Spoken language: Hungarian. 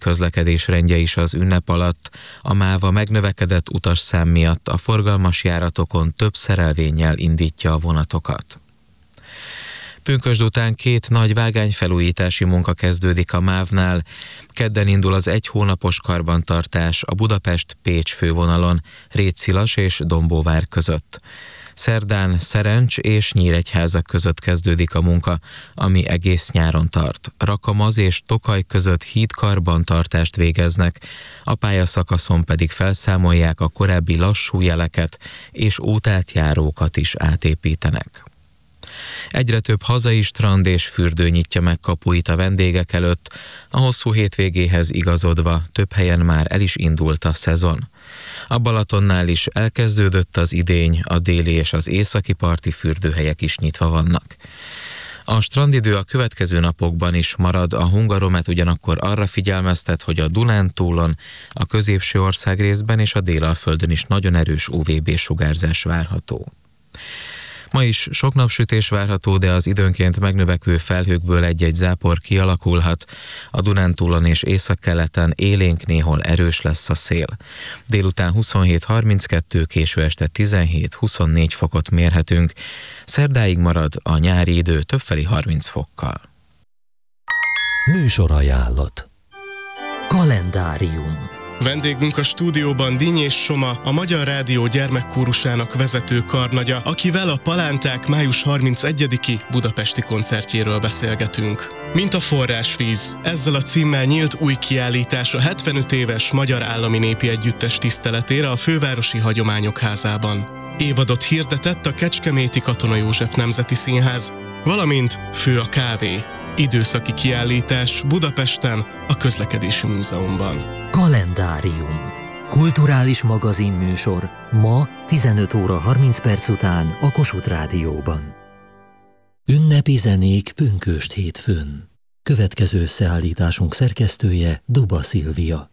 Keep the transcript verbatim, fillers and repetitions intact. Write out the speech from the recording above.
közlekedés rendje is az ünnep alatt. A MÁV a megnövekedett utasszám miatt a forgalmas járatokon több szerelvénnyel indítja a vonatokat. Pünkösd után két nagy vágányfelújítási munka kezdődik a mávnál. Kedden indul az egy hónapos karbantartás a Budapest-Pécs fővonalon, Rétszilas és Dombóvár között. Szerdán Szerencs és Nyíregyháza között kezdődik a munka, ami egész nyáron tart. Rakamaz és Tokaj között hídkarbantartást végeznek, a pályaszakaszon pedig felszámolják a korábbi lassú jeleket és útátjárókat is átépítenek. Egyre több hazai strand és fürdő nyitja meg kapuit a vendégek előtt, a hosszú hétvégéhez igazodva több helyen már el is indult a szezon. A Balatonnál is elkezdődött az idény, a déli és az északi parti fürdőhelyek is nyitva vannak. A strandidő a következő napokban is marad, a Hungaromet ugyanakkor arra figyelmeztet, hogy a Dunántúlon, a középső országrészben és a Délalföldön is nagyon erős u vé bé sugárzás várható. Ma is sok napsütés várható, de az időnként megnövekvő felhőkből egy-egy zápor kialakulhat. A Dunántúlon és északkeleten élénk, néhol erős lesz a szél. Délután huszonhét harminckettő, késő este tizenhét huszonnégy fokot mérhetünk. Szerdáig marad a nyári idő többfelé harminc fokkal. Műsorajánlat. Kalendárium. Vendégünk a stúdióban Dinnyés Soma, a Magyar Rádió gyermekkórusának vezető karnagya, akivel a Palánták május harmincegyediki budapesti koncertjéről beszélgetünk. Mint a forrásvíz, ezzel a címmel nyílt új kiállítás a hetvenöt éves Magyar Állami Népi Együttes tiszteletére a Fővárosi Hagyományok Házában. Évadot hirdetett a Kecskeméti Katona József Nemzeti Színház, valamint Fő a kávé. Időszaki kiállítás Budapesten, a Közlekedési Múzeumban. Kalendárium. Kulturális magazinműsor ma tizenöt óra harminc perc után a Kossuth Rádióban. Ünnepi zenék pünkösd hétfőn. Következő összeállításunk szerkesztője Duba Szilvia.